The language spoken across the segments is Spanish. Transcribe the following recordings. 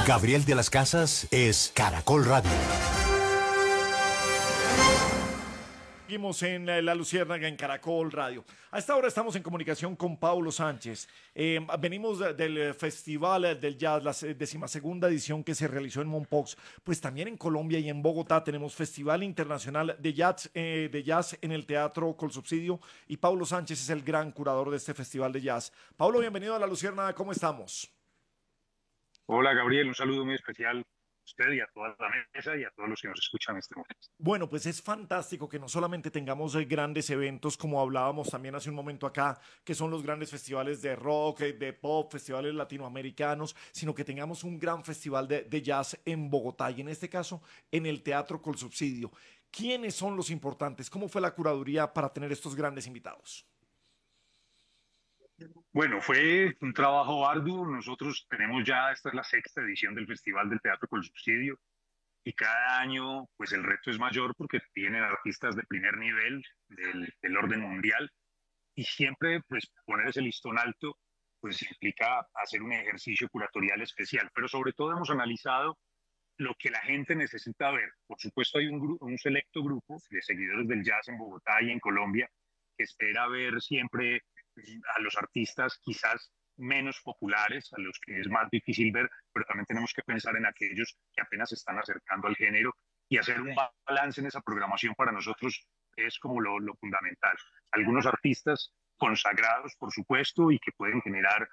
Gabriel de las Casas es Caracol Radio. Seguimos en La Luciérnaga en Caracol Radio. A esta hora estamos en comunicación con Paulo Sánchez. Venimos del Festival del Jazz, la 12ª edición que se realizó en Mompox. Pues también en Colombia y en Bogotá tenemos Festival Internacional de Jazz en el Teatro Colsubsidio. Y Paulo Sánchez es el gran curador de este Festival de Jazz. Paulo, bienvenido a La Luciérnaga. ¿Cómo estamos? Hola Gabriel, un saludo muy especial a usted y a toda la mesa y a todos los que nos escuchan en este momento. Bueno, pues es fantástico que no solamente tengamos grandes eventos, como hablábamos también hace un momento acá, que son los grandes festivales de rock, de pop, festivales latinoamericanos, sino que tengamos un gran festival de jazz en Bogotá y en este caso en el Teatro Colsubsidio. ¿Quiénes son los importantes? ¿Cómo fue la curaduría para tener estos grandes invitados? Bueno, fue un trabajo arduo. Nosotros tenemos ya, esta es la 6ª edición del Festival del Teatro Colsubsidio y cada año pues el reto es mayor porque tienen artistas de primer nivel del orden mundial y siempre pues poner ese listón alto pues implica hacer un ejercicio curatorial especial, pero sobre todo hemos analizado lo que la gente necesita ver. Por supuesto hay un selecto grupo de seguidores del jazz en Bogotá y en Colombia que espera ver siempre a los artistas quizás menos populares, a los que es más difícil ver, pero también tenemos que pensar en aquellos que apenas se están acercando al género y hacer un balance en esa programación para nosotros es como lo fundamental. Algunos artistas consagrados, por supuesto, y que pueden generar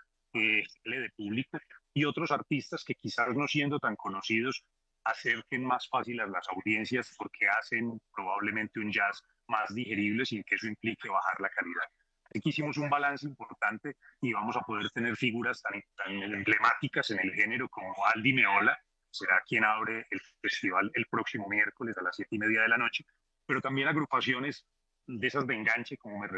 de público, y otros artistas que quizás no siendo tan conocidos acerquen más fácil a las audiencias porque hacen probablemente un jazz más digerible sin que eso implique bajar la calidad. Aquí hicimos un balance importante y vamos a poder tener figuras tan emblemáticas en el género como Aldi Meola, será quien abre el festival el próximo miércoles a las 7:30 de la noche, pero también agrupaciones de esas de enganche,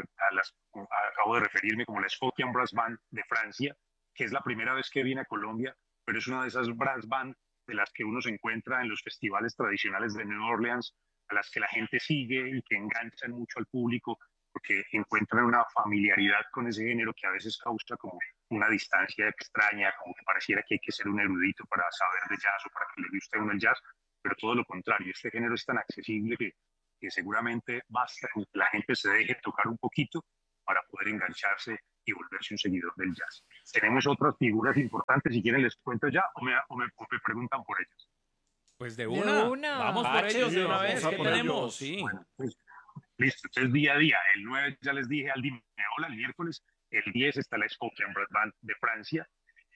como acabo de referirme, como la Scotian Brass Band de Francia, que es la primera vez que viene a Colombia, pero es una de esas brass band de las que uno se encuentra en los festivales tradicionales de New Orleans, a las que la gente sigue y que enganchan mucho al público porque encuentran una familiaridad con ese género que a veces causa como una distancia extraña, como que pareciera que hay que ser un erudito para saber de jazz o para que le guste a uno el jazz, pero todo lo contrario, este género es tan accesible que seguramente basta con que la gente se deje tocar un poquito para poder engancharse y volverse un seguidor del jazz. Tenemos otras figuras importantes, si quieren les cuento ya o me preguntan por ellas. Pues de De una. una. Vamos por ellos de una Vamos vez. a ¿Qué por tenemos? ellos. Sí. Bueno, pues, listo, entonces día a día. El 9 ya les dije al Dimeola el miércoles. El 10 está la Scotian Brass Band de Francia.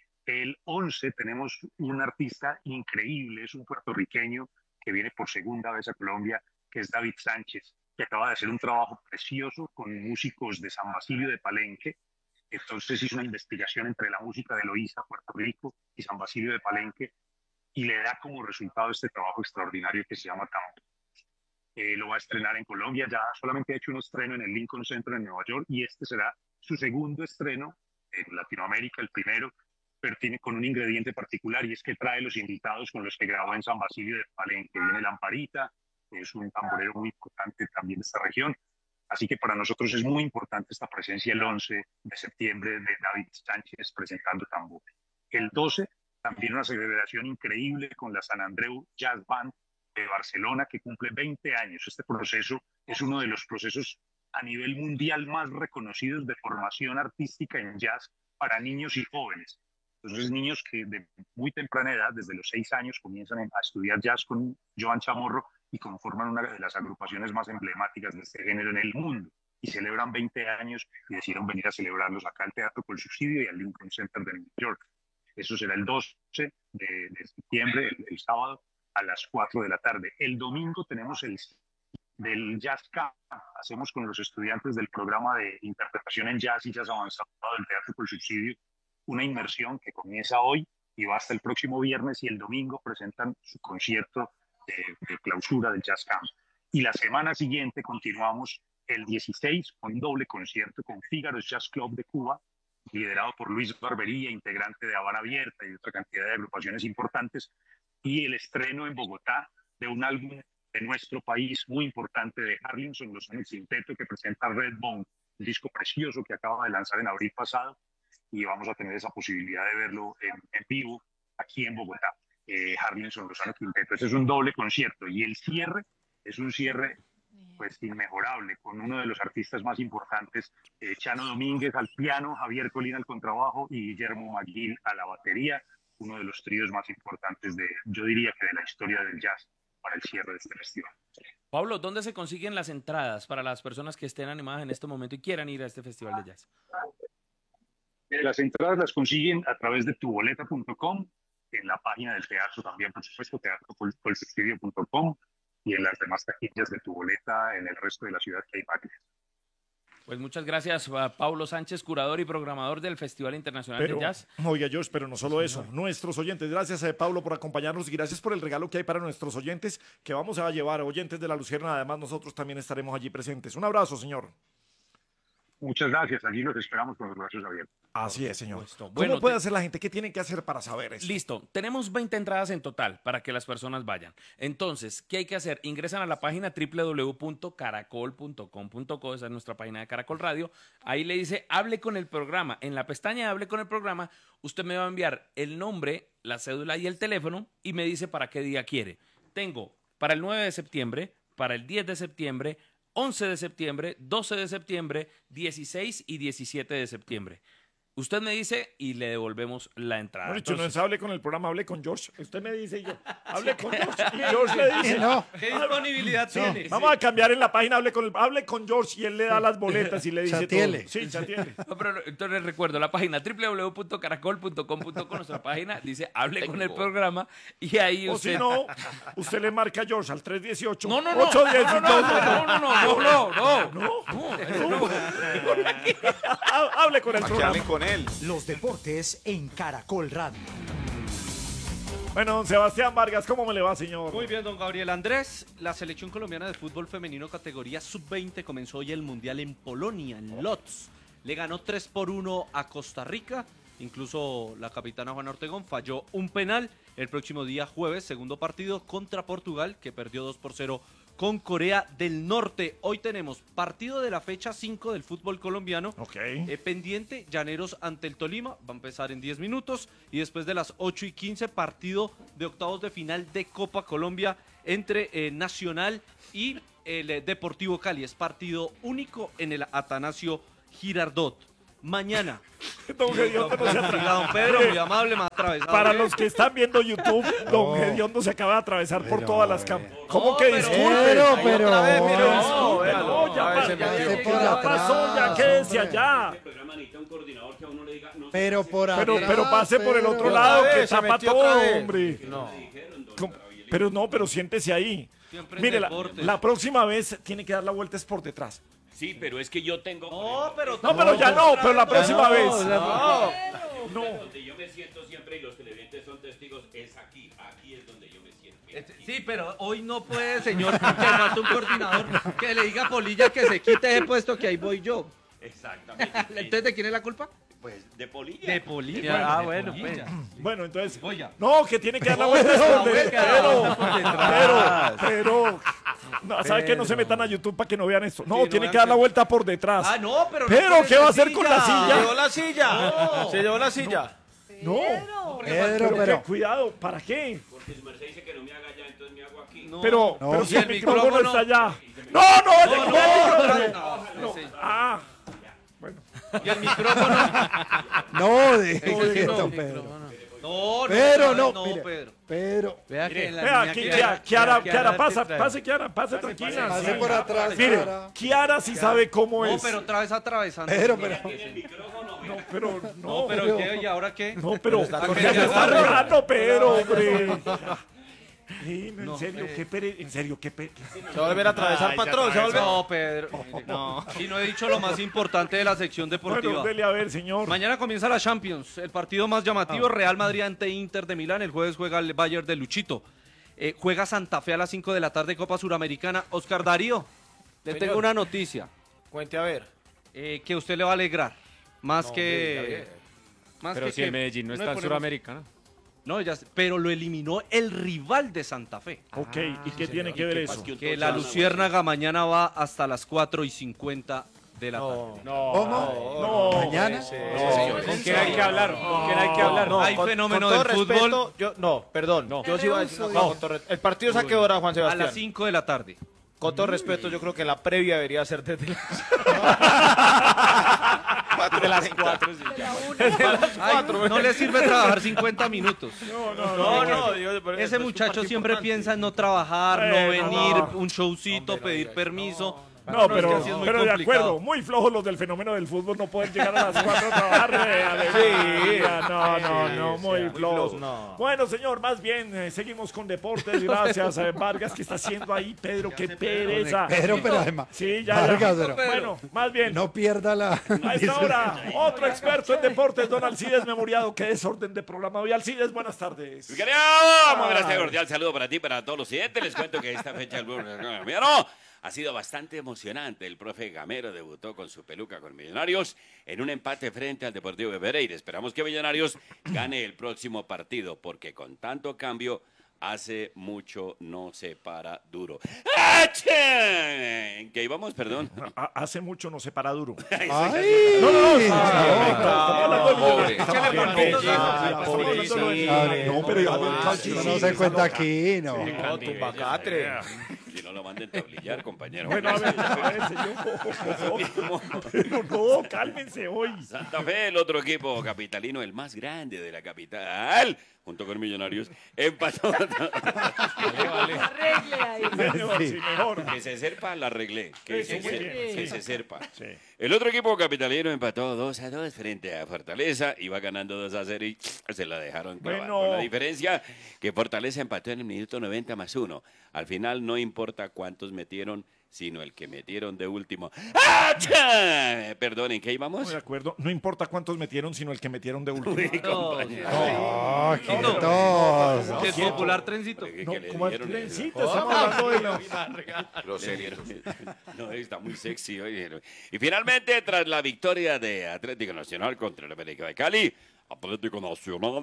El 11 tenemos un artista increíble, es un puertorriqueño que viene por segunda vez a Colombia, que es David Sánchez, que acaba de hacer un trabajo precioso con músicos de San Basilio de Palenque. Entonces hizo una investigación entre la música de Loíza, Puerto Rico, y San Basilio de Palenque, y le da como resultado este trabajo extraordinario que se llama Tambo. Lo va a estrenar en Colombia, ya solamente ha hecho un estreno en el Lincoln Center en Nueva York y este será su segundo estreno en Latinoamérica, el primero, pero tiene con un ingrediente particular y es que trae los invitados con los que grabó en San Basilio de Palenque. Viene Lamparita, que es un tamborero muy importante también de esta región. Así que para nosotros es muy importante esta presencia el 11 de septiembre de David Sánchez presentando tambor. El 12 también una celebración increíble con la San Andreu Jazz Band de Barcelona que cumple 20 años. Este proceso es uno de los procesos a nivel mundial más reconocidos de formación artística en jazz para niños y jóvenes. Entonces niños que de muy temprana edad, desde los 6 años, comienzan a estudiar jazz con Joan Chamorro y conforman una de las agrupaciones más emblemáticas de este género en el mundo. Y celebran 20 años y decidieron venir a celebrarlos acá al Teatro Colsubsidio y al Lincoln Center de Nueva York. Eso será el 12 de septiembre, el sábado, a las 4 de la tarde. El domingo tenemos el del Jazz Camp. Hacemos con los estudiantes del programa de interpretación en jazz y jazz avanzado del Teatro Colsubsidio una inmersión que comienza hoy y va hasta el próximo viernes y el domingo presentan su concierto de clausura del Jazz Camp. Y la semana siguiente continuamos el 16 con un doble concierto con Fígaro's Jazz Club de Cuba, liderado por Luis Barbería, integrante de Habana Abierta y otra cantidad de agrupaciones importantes, y el estreno en Bogotá de un álbum de nuestro país muy importante de Harlinson, Los Años Quinteto, que presenta Redbone, un disco precioso que acaba de lanzar en abril pasado, y vamos a tener esa posibilidad de verlo en vivo aquí en Bogotá. Harlinson Lozano Quinteto. Ese es un doble concierto y el cierre es un cierre pues inmejorable con uno de los artistas más importantes, Chano Domínguez al piano, Javier Colina al contrabajo y Guillermo Maguil a la batería, uno de los tríos más importantes yo diría que de la historia del jazz para el cierre de este festival. Pablo, ¿dónde se consiguen las entradas para las personas que estén animadas en este momento y quieran ir a este festival de jazz? Las entradas las consiguen a través de tuboleta.com, en la página del teatro también, por supuesto, teatrocolectivo.com, y en las demás taquillas de Tu Boleta en el resto de la ciudad que hay varias. Pues muchas gracias a Pablo Sánchez, curador y programador del Festival Internacional de Jazz. Oiga, George, pero no solo eso, nuestros oyentes, gracias a Pablo por acompañarnos y gracias por el regalo que hay para nuestros oyentes que vamos a llevar, oyentes de La Luciérnaga, además nosotros también estaremos allí presentes. Un abrazo, señor. Muchas gracias, allí los esperamos con los brazos abiertos. Así es, señor. Bueno, ¿Cómo puede hacer la gente? ¿Qué tienen que hacer para saber eso? Listo, tenemos 20 entradas en total para que las personas vayan. Entonces, ¿qué hay que hacer? Ingresan a la página www.caracol.com.co, esa es nuestra página de Caracol Radio. Ahí le dice, hable con el programa. En la pestaña hable con el programa, usted me va a enviar el nombre, la cédula y el teléfono y me dice para qué día quiere. Tengo para el 9 de septiembre, para el 10 de septiembre, 11 de septiembre, 12 de septiembre, 16 y 17 de septiembre. Usted me dice y le devolvemos la entrada. Bueno, no es hable con el programa, hable con George. Usted me dice y yo, hable con George. Y George le dice, no. ¿Qué disponibilidad tiene? Vamos a cambiar en la página, hable con George y él le da las boletas y le dice Chatiele. todo. Sí, chatiele. No, pero entonces recuerdo, la página www.caracol.com.co, nuestra página dice hable con el programa y ahí O usted... si no, usted le marca a George al 318. No. 810. No. Hable con el programa. Los deportes en Caracol Radio. Bueno, don Sebastián Vargas, ¿cómo me le va, señor? Muy bien, don Gabriel Andrés. La selección colombiana de fútbol femenino categoría sub-20 comenzó hoy el Mundial en Polonia, en Lodz. Le ganó 3-1 a Costa Rica. Incluso la capitana Juana Ortegón falló un penal. El próximo día jueves, segundo partido contra Portugal, que perdió 2-0 con Corea del Norte. Hoy tenemos partido de la fecha 5 del fútbol colombiano. Pendiente, Llaneros ante el Tolima, va a empezar en 10 minutos. Y después de las 8:15, partido de octavos de final de Copa Colombia entre Nacional y el Deportivo Cali. Es partido único en el Atanasio Girardot. Mañana. Don Gediondo no se Don Pedro, muy amable, me ha atravesado. Para los que están viendo YouTube, Don Gediondo se acaba de atravesar por todas las cámaras. ¿Cómo que disculpe? Ya pasó, ya quédese allá. Pero por atrás, Pero pase por el otro lado, que tapa todo, hombre. Pero siéntese ahí. Mire, la próxima vez tiene que dar la vuelta es por detrás. Sí, pero es que yo tengo... pero la próxima vez. No. Donde yo me siento siempre y los televidentes son testigos es aquí es donde yo me siento. Sí, pero hoy no puede, señor, que falta un coordinador que le diga a Polilla que se quite ese puesto que ahí voy yo. Exactamente. ¿Entonces de quién es la culpa? Pues de Polilla. De Polilla. Bueno, bueno, entonces. Voy ya. No, que tiene que dar la vuelta. Pero. No, ¿sabe qué? No se metan a YouTube para que no vean esto. No, tiene que dar la vuelta por detrás. Ah, no, pero. Pero, ¿qué va a hacer con la Se silla? llevó la silla. Se llevó la silla. No. Pero. Cuidado, ¿para qué? Porque su merced dice que no me haga allá, entonces me hago aquí. No. Pero si el micrófono está allá. No. Ah. Bueno. Y el micrófono. No, Pedro. Pero. Vea, Kiara, pase, Kiara, pase tranquila. Pase por atrás. Mire, Kiara sí sabe cómo No, es. pero otra vez atravesando. Pero ¿qué? ¿Y ahora qué? No, pero ya se está arreglando, Pedro, hombre. En serio, qué Se va a volver a atravesar, patrón. Se va a volver. No, Pedro. No. Y no he dicho lo más importante de la sección deportiva. Bueno, dele a ver, señor. Mañana comienza la Champions, el partido más llamativo, Real Madrid ante Inter de Milán. El jueves juega el Bayern de Luchito. Juega Santa Fe a las 5 de la tarde, Copa Suramericana. Oscar Darío, le tengo una noticia. Cuente a ver. Que usted le va a alegrar. Más que... Pero si el Medellín no está en Suramericana. No, pero lo eliminó el rival de Santa Fe. Ok, ¿y qué tiene que ver eso? Que la Luciérnaga mañana va hasta las 4:50 de la tarde. ¿Cómo? ¿Mañana? ¿Con quién hay que hablar? ¿Con quién hay que hablar? Hay fenómeno con todo del fútbol. respeto, perdón. No. Yo sí iba a decir, el partido es a qué hora, Juan A Sebastián. las 5 de la tarde. Con todo respeto, yo creo que la previa debería ser desde las De las 4. Ay, no le sirve trabajar 50 minutos. No, Ese muchacho siempre piensa en no trabajar, no venir, un showcito, pedir permiso. No, es pero, que así es muy pero de complicado. acuerdo, muy flojos los del fenómeno del fútbol, no pueden llegar a las 4 a trabajar. No, muy flojos. no. Bueno, señor, más bien, seguimos con deportes. Gracias, Vargas, ¿qué está haciendo ahí? Pedro, qué pereza. Pero además. Sí, ya. Vargas, pero Bueno, más bien. no pierda la... A esta hora, otro experto en deportes, don Alcides Memoriado. Qué desorden de programa hoy. Alcides, buenas tardes. Muy gracias, cordial saludo para ti y para todos los siguientes. Les cuento que esta fecha del ha sido bastante emocionante. El profe Gamero debutó con su peluca con Millonarios en un empate frente al Deportivo de Pereira. Esperamos que Millonarios gane el próximo partido, porque con tanto cambio hace mucho no se para duro. ¡Ache! ¿En qué íbamos? Perdón. Hace mucho no se para duro. ¡Ay! No, pero ya No se cuenta aquí, no. No, tumbacatre. Si no lo manden tablillar, compañero. Bueno, a ver, señor. Pero no, cálmense hoy. Santa Fe, el otro equipo capitalino, el más grande de la capital, junto con Millonarios, empató. Arregle ahí. Señor, sí, mejor. Que se serpa, la arreglé. Eso, muy bien. Que se serpa. Sí. El otro equipo capitalino empató 2-2 frente a Fortaleza. Iba ganando 2-0 y se la dejaron clavar. Bueno. Con la diferencia que Fortaleza empató en el minuto 90+1. Al final no importa cuántos metieron, sino el que metieron de último. ¡Acha! Perdón, ¿en qué íbamos? Muy de acuerdo. No importa cuántos metieron, sino el que metieron de último. ¡Oh, quietos! El popular trencito. No, Que le como el dieron trencito, estamos hablando de los... No, está muy sexy hoy. Y finalmente, tras la victoria de Atlético Nacional contra el América de Cali, Atlético Nacional.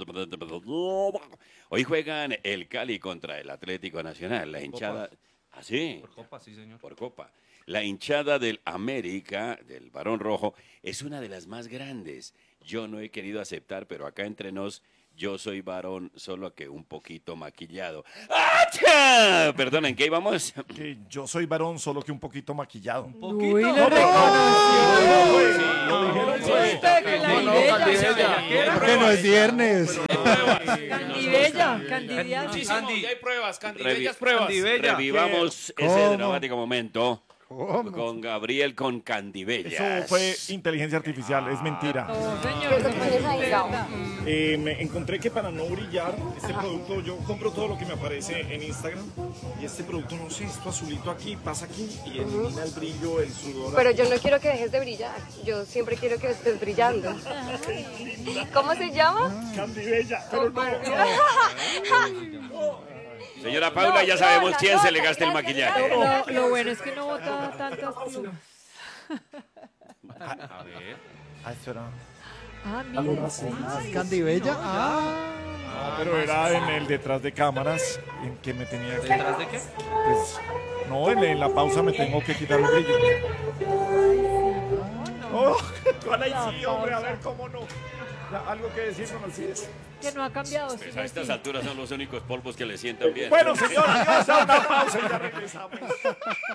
Hoy juegan el Cali contra el Atlético Nacional. La hinchada. ¿Ah, sí? Por copa, sí, señor. Por copa. La hinchada del América, del Barón Rojo, es una de las más grandes. Yo no he querido aceptar, pero acá entre nos, yo soy varón, solo que un poquito maquillado. ¡Acha! Perdón, ¿en qué íbamos? Que yo soy varón, solo que un poquito maquillado. Uy, lo No, Usted que la Ibella. Porque no es viernes. Candibella, Candidiana. Muchísimo, ya hay pruebas, Candibellas pruebas. Candibella. Revivamos ese ¿Cómo? dramático momento ¿Cómo? con Gabriel con Candibellas. Eso fue inteligencia artificial, es mentira. No, señor, eso no es verdad. Me encontré que para no brillar, este producto, yo compro todo lo que me aparece en Instagram, y este producto, no sé, esto azulito aquí, pasa aquí, y elimina el brillo, el sudor. Pero yo no quiero que dejes de brillar. Yo siempre quiero que estés brillando. ¿Cómo se llama? Candibella, pero no. Señora Paula, ya sabemos quién se le gasta el maquillaje. Lo bueno es que no bota tantas plumas. A ver. Ah, esto era... Ah, mira. Candibella. pero era en el detrás de cámaras, en que me tenía que... ¿Detrás de qué? Pues, no, en la pausa me tengo que quitar el brillo. Oh, ¿cuál ahí sí, hombre? A ver, ¿cómo no? Ya, algo que decir con Alcides. Que no ha cambiado. Pues sigue a estas así. alturas son los únicos polvos que le sientan bien. Bueno, señora, adiós, a una pausa y ya regresamos.